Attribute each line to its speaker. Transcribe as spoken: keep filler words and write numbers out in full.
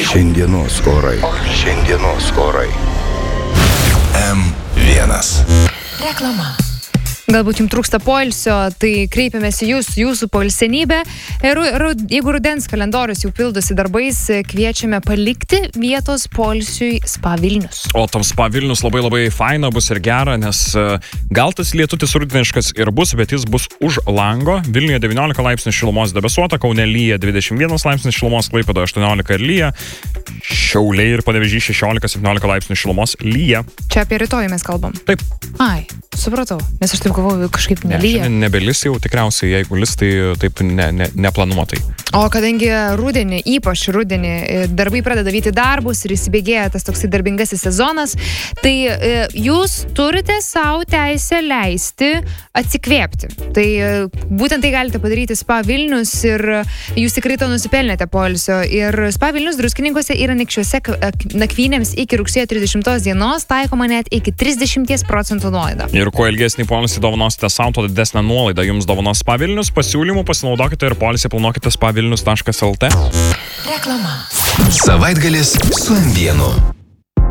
Speaker 1: Šiandienos orai. Šiandienos orai.
Speaker 2: M vienas.
Speaker 3: Reklama. Galbūt jums trūksta poilsio, tai kreipiamės į jūs, jūsų poilsenybę. Ir ru, jeigu rudens kalendorius jau pildosi darbais, kviečiame palikti vietos poilsiui Spa Vilnius.
Speaker 4: O tam Spa Vilnius labai labai faina bus ir gera, nes gal tas lietutis rudeniškas ir bus, bet jis bus už lango. Vilniuje devyniolika laipsnių šilumos debesuota, Kaune lyja dvidešimt vienas laipsnis šilumos, Klaipėdoje aštuoniolika ir lyja. Šiauliai ir Panevėžys šešiolika septyniolika laipsnių šilumos lyja.
Speaker 3: Čia apie rytojų mes kalbam.
Speaker 4: Taip.
Speaker 3: Ai, supratau, nes aš taip galvoju, kažkaip nelyja.
Speaker 4: Ne, nebelis jau tikriausiai, jeigu lis, tai taip ne, ne, neplanuotai.
Speaker 3: O kadangi rudenį, ypač rudenį, darbai pradeda vykti darbus ir įsibėgėja tas toksai darbingasis sezonas, tai jūs turite savo teisę leisti atsikvėpti. Tai būtent tai galite padaryti Spa Vilnius ir jūs tikrai to nusipelnėte poilsio. Ir Spa Vilnius Druskininkuose ir Anykščiuose nakvynėms iki rugsėjo trisdešimtos dienos taikoma net iki trisdešimt procentų nuolaida.
Speaker 4: Ir kuo ilgesnį poilsį dovanosite savo, tuo didesnę nuolaidą jums dovanos Spa Vilnius. Pasiūlymų pasinaudokite ir poilsį planuokite spa vilnius taškas lt.
Speaker 3: Reklama.
Speaker 2: Savaitgalis su M vienu.